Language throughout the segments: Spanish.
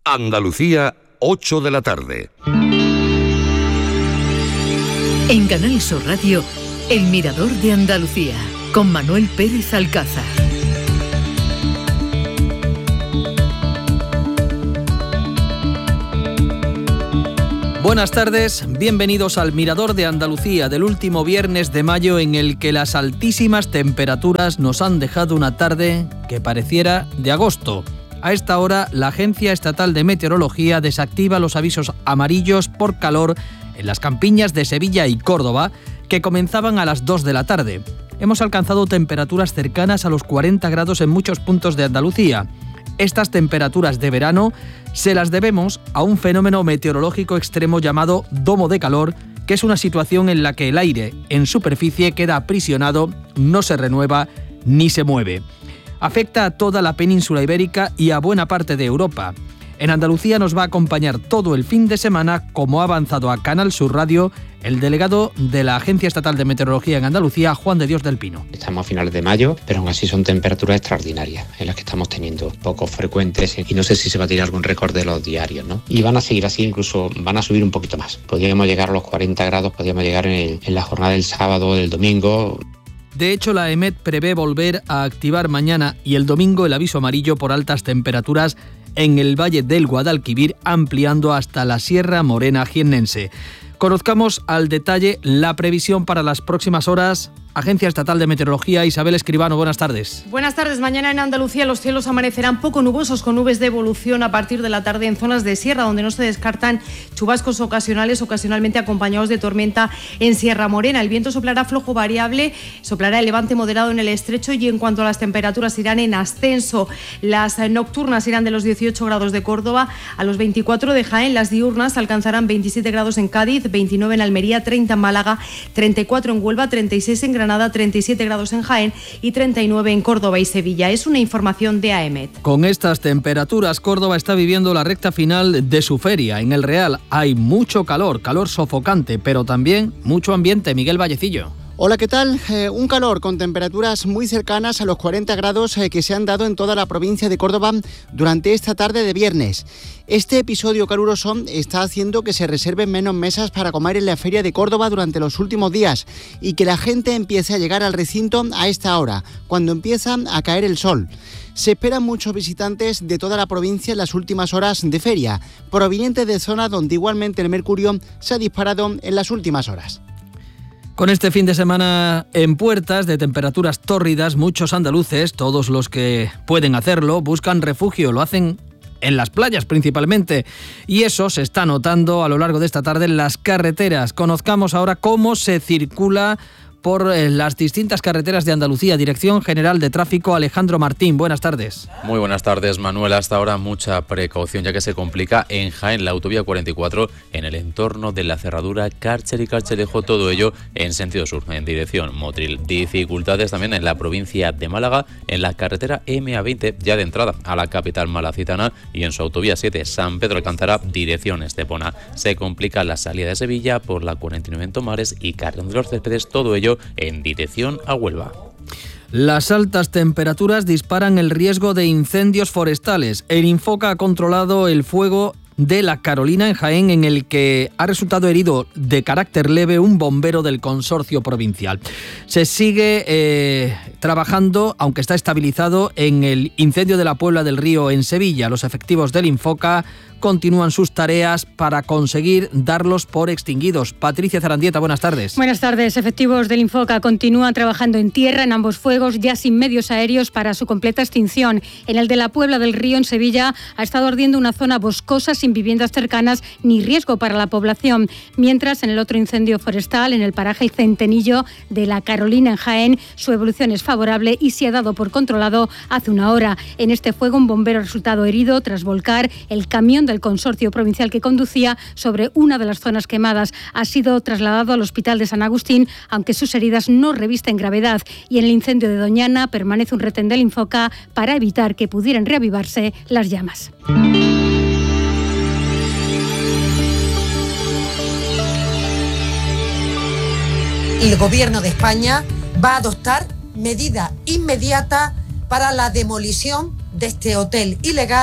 Andalucía, 8 de la tarde. En Canal Sur Radio, El Mirador de Andalucía, con Manuel Pérez Alcázar. Buenas tardes, bienvenidos al Mirador de Andalucía del último viernes de mayo, en el que las altísimas temperaturas nos han dejado una tarde que pareciera de agosto. A esta hora, la Agencia Estatal de Meteorología desactiva los avisos amarillos por calor en las campiñas de Sevilla y Córdoba, que comenzaban a las 2 de la tarde. Hemos alcanzado temperaturas cercanas a los 40 grados en muchos puntos de Andalucía. Estas temperaturas de verano se las debemos a un fenómeno meteorológico extremo llamado domo de calor, que es una situación en la que el aire en superficie queda aprisionado, no se renueva ni se mueve. Afecta a toda la península ibérica y a buena parte de Europa. En Andalucía nos va a acompañar todo el fin de semana, como ha avanzado a Canal Sur Radio el delegado de la Agencia Estatal de Meteorología en Andalucía, Juan de Dios del Pino. Estamos a finales de mayo, pero aún así son temperaturas extraordinarias en las que estamos teniendo, poco frecuentes, y no sé si se va a tirar algún récord de los diarios, ¿no? Y van a seguir así, incluso van a subir un poquito más. Podríamos llegar a los 40 grados, podríamos llegar en la jornada del sábado o del domingo. De hecho, la EMET prevé volver a activar mañana y el domingo el aviso amarillo por altas temperaturas en el Valle del Guadalquivir, ampliando hasta la Sierra Morena jiennense. Conozcamos al detalle la previsión para las próximas horas. Agencia Estatal de Meteorología, Isabel Escribano, buenas tardes. Buenas tardes. Mañana en Andalucía los cielos amanecerán poco nubosos, con nubes de evolución a partir de la tarde en zonas de sierra, donde no se descartan chubascos ocasionales, ocasionalmente acompañados de tormenta en Sierra Morena. El viento soplará flojo variable, soplará el levante moderado en el estrecho, y en cuanto a las temperaturas irán en ascenso. Las nocturnas irán de los 18 grados de Córdoba a los 24 de Jaén. Las diurnas alcanzarán 27 grados en Cádiz, 29 en Almería, 30 en Málaga, 34 en Huelva, 36 en Granada, 37 grados en Jaén y 39 en Córdoba y Sevilla. Es una información de AEMET. Con estas temperaturas, Córdoba está viviendo la recta final de su feria. En el Real hay mucho calor, calor sofocante, pero también mucho ambiente. Miguel Vallecillo. Hola, ¿qué tal? Un calor con temperaturas muy cercanas a los 40 grados que se han dado en toda la provincia de Córdoba durante esta tarde de viernes. Este episodio caluroso está haciendo que se reserven menos mesas para comer en la Feria de Córdoba durante los últimos días y que la gente empiece a llegar al recinto a esta hora, cuando empieza a caer el sol. Se esperan muchos visitantes de toda la provincia en las últimas horas de feria, provenientes de zonas donde igualmente el mercurio se ha disparado en las últimas horas. Con este fin de semana en puertas, de temperaturas tórridas, muchos andaluces, todos los que pueden hacerlo, buscan refugio. Lo hacen en las playas principalmente, y eso se está notando a lo largo de esta tarde en las carreteras. Conozcamos ahora cómo se circula por las distintas carreteras de Andalucía. Dirección General de Tráfico, Alejandro Martín, buenas tardes. Muy buenas tardes, Manuel. Hasta ahora mucha precaución, ya que se complica en Jaén la autovía 44 en el entorno de la cerradura Cárcher y Carcherejo, todo ello en sentido sur, en dirección Motril. Dificultades también en la provincia de Málaga, en la carretera MA20, ya de entrada a la capital malacitana, y en su autovía 7 San Pedro Alcántara, dirección Estepona. Se complica la salida de Sevilla por la 49 en Tomares y Carrión de los Céspedes, todo ello en dirección a Huelva. Las altas temperaturas disparan el riesgo de incendios forestales. El Infoca ha controlado el fuego de La Carolina en Jaén, en el que ha resultado herido de carácter leve un bombero del consorcio provincial. Se sigue trabajando, aunque está estabilizado, en el incendio de la Puebla del Río en Sevilla. Los efectivos del Infoca continúan sus tareas para conseguir darlos por extinguidos. Patricia Zarandieta, buenas tardes. Buenas tardes. Efectivos del Infoca continúan trabajando en tierra en ambos fuegos, ya sin medios aéreos para su completa extinción. En el de la Puebla del Río, en Sevilla, ha estado ardiendo una zona boscosa sin viviendas cercanas ni riesgo para la población. Mientras, en el otro incendio forestal, en el paraje El Centenillo de La Carolina en Jaén, su evolución es favorable y se ha dado por controlado hace una hora. En este fuego, un bombero ha resultado herido tras volcar el camión del consorcio provincial que conducía sobre una de las zonas quemadas. Ha sido trasladado al hospital de San Agustín, aunque sus heridas no revisten gravedad. Y en el incendio de Doñana permanece un retén del Infoca para evitar que pudieran reavivarse las llamas. El Gobierno de España va a adoptar medidas inmediatas para la demolición de este hotel ilegal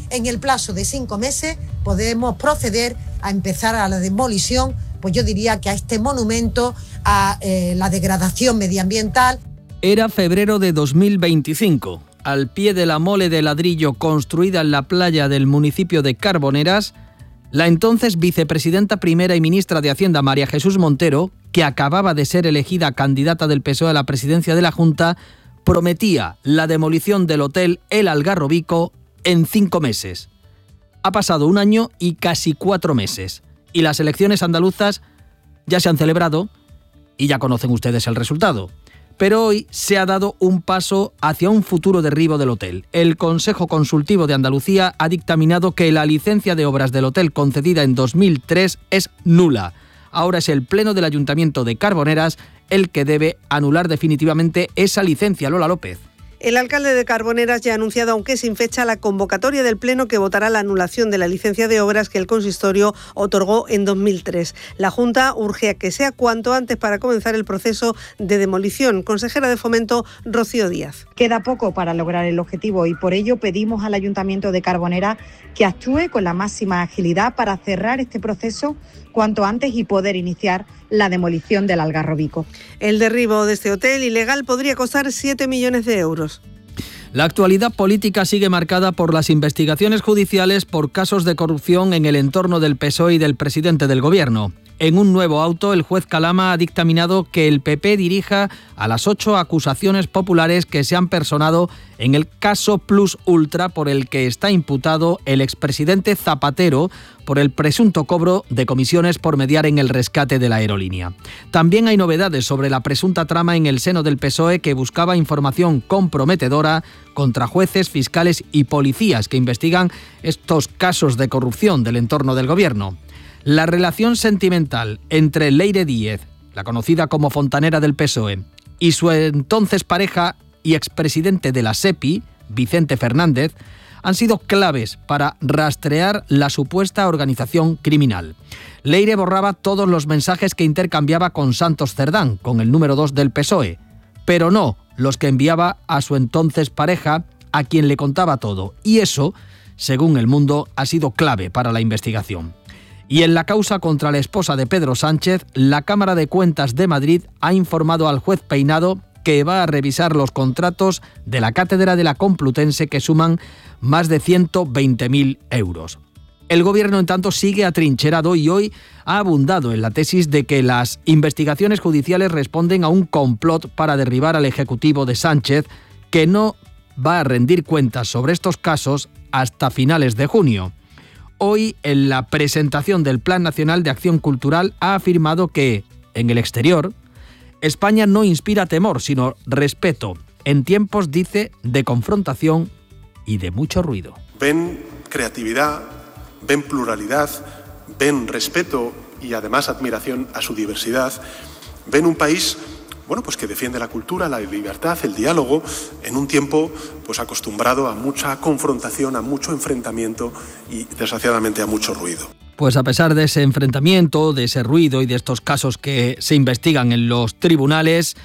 en el plazo de 5 meses podemos proceder a empezar a la demolición, pues yo diría que a este monumento, a la degradación medioambiental. Era febrero de 2025. Al pie de la mole de ladrillo construida en la playa del municipio de Carboneras, la entonces vicepresidenta primera y ministra de Hacienda, María Jesús Montero, que acababa de ser elegida candidata del PSOE a la presidencia de la Junta, prometía la demolición del hotel El Algarrobico en 5 meses. Ha pasado 1 año y casi 4 meses, y las elecciones andaluzas ya se han celebrado y ya conocen ustedes el resultado. Pero hoy se ha dado un paso hacia un futuro derribo del hotel. El Consejo Consultivo de Andalucía ha dictaminado que la licencia de obras del hotel concedida en 2003 es nula. Ahora es el Pleno del Ayuntamiento de Carboneras el que debe anular definitivamente esa licencia. Lola López. El alcalde de Carboneras ya ha anunciado, aunque sin fecha, la convocatoria del Pleno que votará la anulación de la licencia de obras que el consistorio otorgó en 2003. La Junta urge a que sea cuanto antes para comenzar el proceso de demolición. Consejera de Fomento, Rocío Díaz. Queda poco para lograr el objetivo y por ello pedimos al Ayuntamiento de Carboneras que actúe con la máxima agilidad para cerrar este proceso cuanto antes y poder iniciar la demolición del Algarrobico. El derribo de este hotel ilegal podría costar 7 millones de euros. La actualidad política sigue marcada por las investigaciones judiciales por casos de corrupción en el entorno del PSOE y del presidente del Gobierno. En un nuevo auto, el juez Calama ha dictaminado que el PP dirija a las 8 acusaciones populares que se han personado en el caso Plus Ultra, por el que está imputado el expresidente Zapatero por el presunto cobro de comisiones por mediar en el rescate de la aerolínea. También hay novedades sobre la presunta trama en el seno del PSOE que buscaba información comprometedora contra jueces, fiscales y policías que investigan estos casos de corrupción del entorno del Gobierno. La relación sentimental entre Leire Díez, la conocida como fontanera del PSOE, y su entonces pareja y expresidente de la SEPI, Vicente Fernández, han sido claves para rastrear la supuesta organización criminal. Leire borraba todos los mensajes que intercambiaba con Santos Cerdán, con el número 2 del PSOE, pero no los que enviaba a su entonces pareja, a quien le contaba todo. Y eso, según El Mundo, ha sido clave para la investigación. Y en la causa contra la esposa de Pedro Sánchez, la Cámara de Cuentas de Madrid ha informado al juez Peinado que va a revisar los contratos de la Cátedra de la Complutense, que suman más de 120.000 euros. El Gobierno, en tanto, sigue atrincherado y hoy ha abundado en la tesis de que las investigaciones judiciales responden a un complot para derribar al Ejecutivo de Sánchez, que no va a rendir cuentas sobre estos casos hasta finales de junio. Hoy, en la presentación del Plan Nacional de Acción Cultural, ha afirmado que, en el exterior, España no inspira temor, sino respeto, en tiempos, dice, de confrontación y de mucho ruido. Ven creatividad, ven pluralidad, ven respeto y además admiración a su diversidad. Ven un país pues que defiende la cultura, la libertad, el diálogo, en un tiempo pues acostumbrado a mucha confrontación, a mucho enfrentamiento y desgraciadamente a mucho ruido. Pues a pesar de ese enfrentamiento, de ese ruido y de estos casos que se investigan en los tribunales,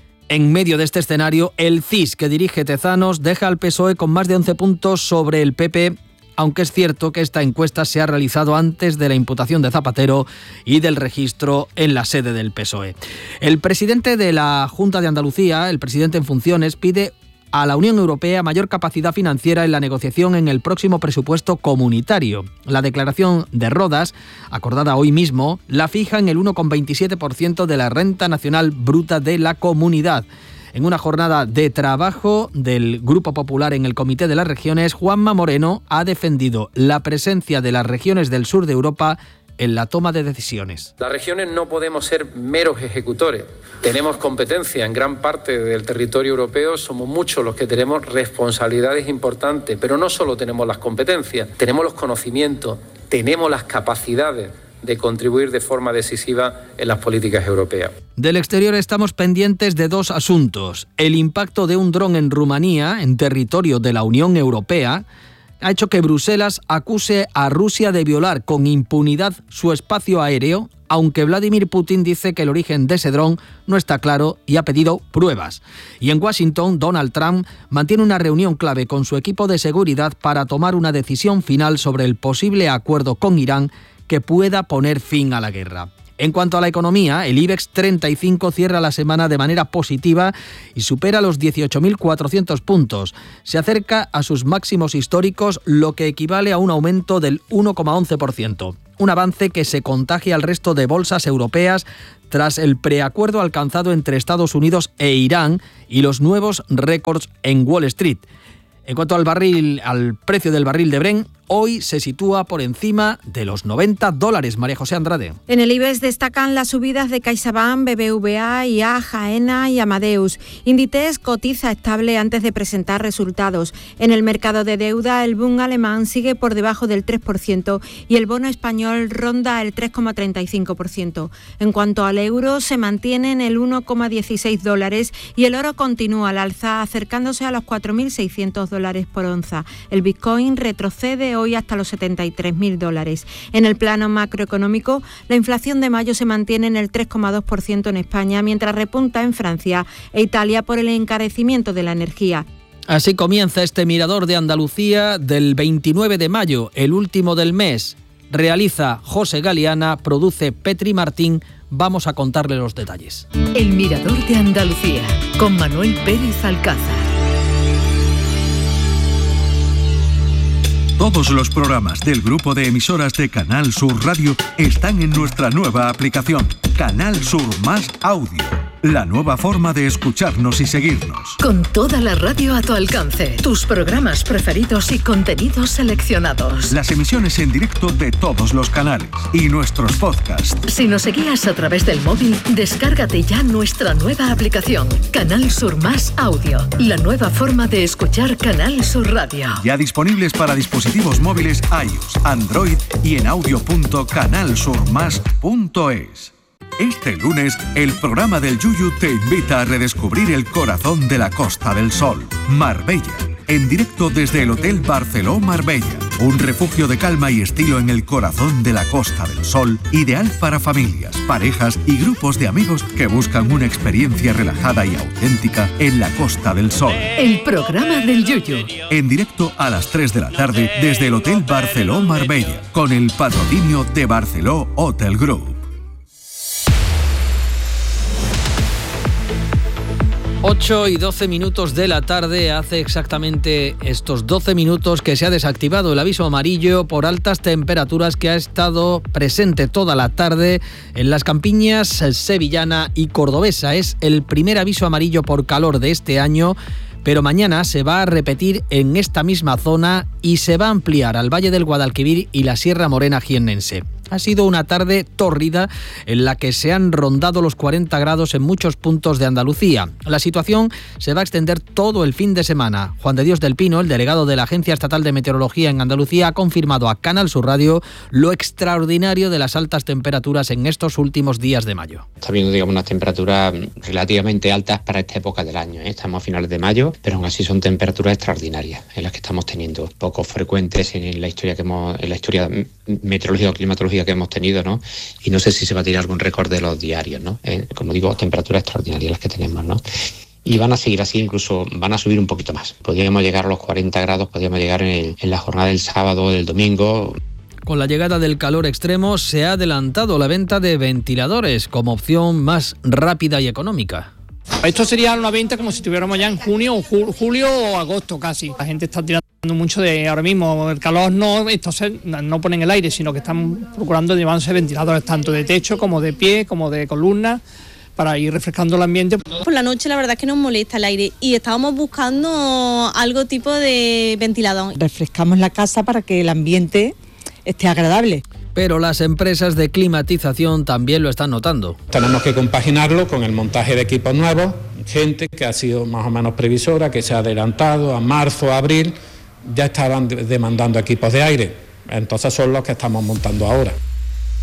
en medio de este escenario, el CIS que dirige Tezanos deja al PSOE con más de 11 puntos sobre el PP, aunque es cierto que esta encuesta se ha realizado antes de la imputación de Zapatero y del registro en la sede del PSOE. El presidente de la Junta de Andalucía, el presidente en funciones, pide a la Unión Europea mayor capacidad financiera en la negociación en el próximo presupuesto comunitario. La declaración de Rodas, acordada hoy mismo, la fija en el 1,27% de la renta nacional bruta de la comunidad. En una jornada de trabajo del Grupo Popular en el Comité de las Regiones, Juanma Moreno ha defendido la presencia de las regiones del sur de Europa en la toma de decisiones. Las regiones no podemos ser meros ejecutores. Tenemos competencia en gran parte del territorio europeo, somos muchos los que tenemos responsabilidades importantes, pero no solo tenemos las competencias, tenemos los conocimientos, tenemos las capacidades de contribuir de forma decisiva en las políticas europeas. Del exterior estamos pendientes de 2 asuntos. El impacto de un dron en Rumanía, en territorio de la Unión Europea, ha hecho que Bruselas acuse a Rusia de violar con impunidad su espacio aéreo aunque Vladimir Putin dice que el origen de ese dron no está claro y ha pedido pruebas. Y en Washington, Donald Trump mantiene una reunión clave con su equipo de seguridad para tomar una decisión final sobre el posible acuerdo con Irán que pueda poner fin a la guerra. En cuanto a la economía, el IBEX 35 cierra la semana de manera positiva y supera los 18.400 puntos. Se acerca a sus máximos históricos, lo que equivale a un aumento del 1,11%. Un avance que se contagia al resto de bolsas europeas tras el preacuerdo alcanzado entre Estados Unidos e Irán y los nuevos récords en Wall Street. En cuanto al precio del barril de Brent, hoy se sitúa por encima de los $90. María José Andrade. En el IBEX destacan las subidas de CaixaBank, BBVA, IA, Aena y Amadeus. Inditex cotiza estable antes de presentar resultados. En el mercado de deuda, el Bund alemán sigue por debajo del 3% y el bono español ronda el 3,35%. En cuanto al euro, se mantiene en el $1,16 y el oro continúa al alza, acercándose a los $4.600 por onza. El Bitcoin retrocede hoy hasta los $73.000. En el plano macroeconómico, la inflación de mayo se mantiene en el 3,2% en España, mientras repunta en Francia e Italia por el encarecimiento de la energía. Así comienza este Mirador de Andalucía del 29 de mayo, el último del mes. Realiza José Galiana, produce Petri Martín. Vamos a contarle los detalles. El Mirador de Andalucía, con Manuel Pérez Alcázar. Todos los programas del grupo de emisoras de Canal Sur Radio están en nuestra nueva aplicación, Canal Sur Más Audio. La nueva forma de escucharnos y seguirnos. Con toda la radio a tu alcance, tus programas preferidos y contenidos seleccionados. Las emisiones en directo de todos los canales y nuestros podcasts. Si nos seguías a través del móvil, descárgate ya nuestra nueva aplicación, Canal Sur Más Audio. La nueva forma de escuchar Canal Sur Radio. Ya disponibles para dispositivos móviles iOS, Android y en audio.canalsurmas.es. Este lunes, el programa del Yuyu te invita a redescubrir el corazón de la Costa del Sol, Marbella, en directo desde el Hotel Barceló Marbella, un refugio de calma y estilo en el corazón de la Costa del Sol, ideal para familias, parejas y grupos de amigos que buscan una experiencia relajada y auténtica en la Costa del Sol. El programa del Yuyu. En directo a las 3 de la tarde desde el Hotel Barceló Marbella, con el patrocinio de Barceló Hotel Group. 8 y 12 minutos de la tarde, hace exactamente estos 12 minutos que se ha desactivado el aviso amarillo por altas temperaturas que ha estado presente toda la tarde en las campiñas sevillana y cordobesa. Es el primer aviso amarillo por calor de este año, pero mañana se va a repetir en esta misma zona y se va a ampliar al Valle del Guadalquivir y la Sierra Morena jiennense. Ha sido una tarde tórrida en la que se han rondado los 40 grados en muchos puntos de Andalucía. La situación se va a extender todo el fin de semana. Juan de Dios del Pino, el delegado de la Agencia Estatal de Meteorología en Andalucía, ha confirmado a Canal Sur Radio lo extraordinario de las altas temperaturas en estos últimos días de mayo. Está viendo, digamos, unas temperaturas relativamente altas para esta época del año. Estamos a finales de mayo, pero aún así son temperaturas extraordinarias en las que estamos teniendo, poco frecuentes en la historia meteorológica o climatológica que hemos tenido, ¿no? Y no sé si se va a tirar algún récord de los diarios, ¿no? Como digo, temperaturas extraordinarias las que tenemos, ¿no? Y van a seguir así, incluso van a subir un poquito más. Podríamos llegar a los 40 grados, podríamos llegar en la jornada del sábado o del domingo. Con la llegada del calor extremo se ha adelantado la venta de ventiladores como opción más rápida y económica. Esto sería una venta como si estuviéramos ya en junio o julio o agosto casi. La gente está tirando mucho de ahora mismo el calor, entonces no ponen el aire, sino que están procurando llevarse ventiladores tanto de techo como de pie, como de columna, para ir refrescando el ambiente. Por la noche la verdad es que nos molesta el aire y estábamos buscando algo tipo de ventilador. Refrescamos la casa para que el ambiente esté agradable. Pero las empresas de climatización también lo están notando. Tenemos que compaginarlo con el montaje de equipos nuevos, gente que ha sido más o menos previsora, que se ha adelantado a marzo, abril, ya estaban demandando equipos de aire, entonces son los que estamos montando ahora.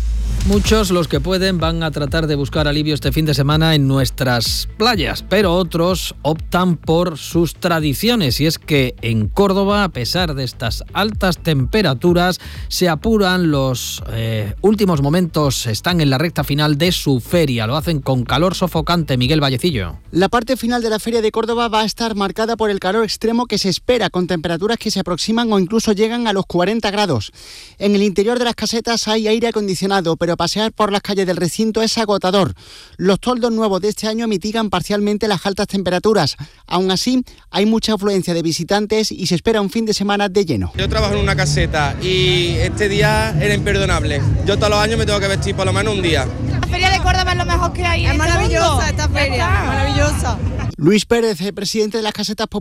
Muchos, los que pueden, van a tratar de buscar alivio este fin de semana en nuestras playas, pero otros optan por sus tradiciones. Y es que en Córdoba, a pesar de estas altas temperaturas, se apuran los últimos momentos, están en la recta final de su feria. Lo hacen con calor sofocante. Miguel Vallecillo. La parte final de la Feria de Córdoba va a estar marcada por el calor extremo que se espera, con temperaturas que se aproximan o incluso llegan a los 40 grados. En el interior de las casetas hay aire acondicionado, pero pasear por las calles del recinto es agotador. Los toldos nuevos de este año mitigan parcialmente las altas temperaturas. Aún así, hay mucha afluencia de visitantes y se espera un fin de semana de lleno. Yo trabajo en una caseta y este día era imperdonable. Yo todos los años me tengo que vestir por lo menos un día. La Feria de Córdoba es lo mejor que hay. Es maravillosa esta feria, maravillosa. Luis Pérez, presidente de las casetas populares